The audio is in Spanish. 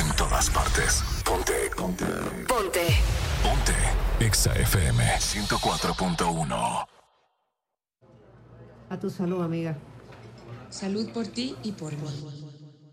En todas partes. Ponte. Exa FM 104.1. A tu salud, amiga. Salud por ti y por mí.